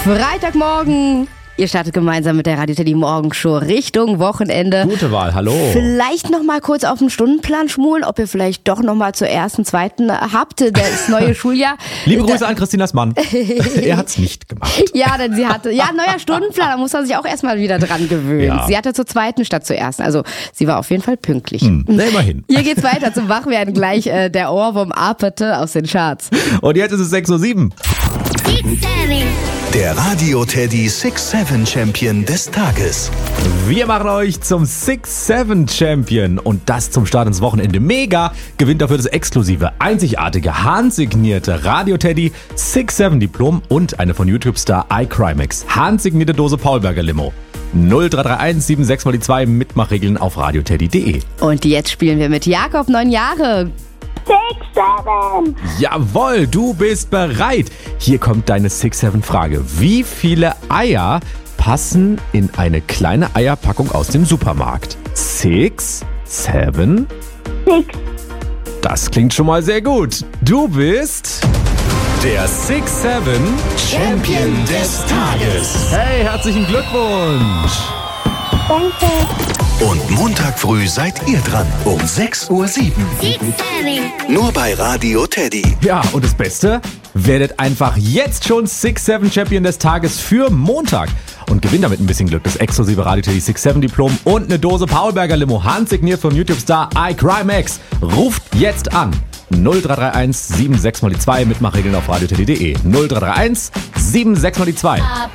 Freitagmorgen. Ihr startet gemeinsam mit der Radio Teddy Morgenshow Richtung Wochenende. Gute Wahl, hallo. Vielleicht noch mal kurz auf den Stundenplan schmulen, ob ihr vielleicht doch noch mal zur ersten, zweiten habt, das neue Schuljahr. Liebe Grüße an Christinas Mann. Er hat's nicht gemacht. Ja, denn sie hatte, neuer Stundenplan, da muss man sich auch erstmal wieder dran gewöhnen. Ja. Sie hatte zur zweiten statt zur ersten, also sie war auf jeden Fall pünktlich. Immerhin. Hier geht's weiter zum Wachwerden gleich, der Ohrwurm Apete aus den Charts. Und jetzt ist es 6:07 Uhr. Der Radio Teddy 6-7 Champion des Tages. Wir machen euch zum 6-7 Champion und das zum Start ins Wochenende. Mega! Gewinnt dafür das exklusive, einzigartige, handsignierte Radio Teddy 6-7 Diplom und eine von YouTube-Star iCrimex handsignierte Dose Paulberger Limo. 0331 76 mal die 2 Mitmachregeln auf radioteddy.de. Und jetzt spielen wir mit Jakob, 9 Jahre. 6-7. Jawohl, du bist bereit. Hier kommt deine 6-7-Frage. Wie viele Eier passen in eine kleine Eierpackung aus dem Supermarkt? 6, 7? 6. Das klingt schon mal sehr gut. Du bist der 6-7 Champion des Tages. Hey, herzlichen Glückwunsch. Danke. Und Montag früh seid ihr dran um 6:07 Uhr. 6-7. Nur bei Radio Teddy. Ja, und das Beste, werdet einfach jetzt schon 6-7 Champion des Tages für Montag und gewinnt damit ein bisschen Glück. Das exklusive Radio Teddy 6-7 Diplom und eine Dose Paulberger Limo, handsigniert von YouTube-Star iCrimex. Ruft jetzt an. 0331 76 mal die 2 Mitmachregeln auf radioteddy.de. 0331 76 mal die 2.